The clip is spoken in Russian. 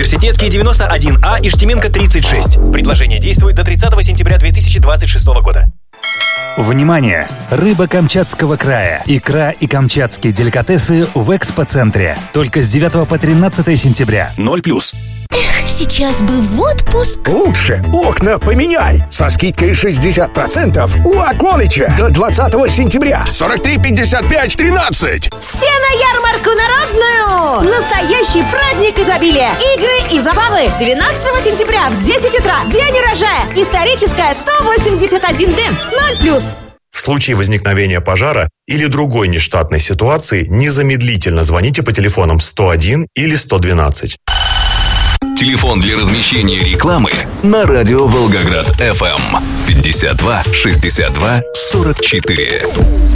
Университетский 91А, Иштименко 36. Предложение действует до 30 сентября 2026 года. Внимание! Рыба Камчатского края, икра и камчатские деликатесы в экспоцентре. Только с 9 по 13 сентября. 0+. Сейчас бы в отпуск. Лучше окна поменяй. Со скидкой 60% у Аквалыча до 20 сентября. 43,55,13. Все на ярмарку народную! Настоящий праздник изобилия! Игры и забавы! 12 сентября в 10 утра. День урожая! Историческая 181D. 0+. В случае возникновения пожара или другой нештатной ситуации незамедлительно звоните по телефонам 101 или 112. Телефон для размещения рекламы на радио Волгоград FM 52 62 44.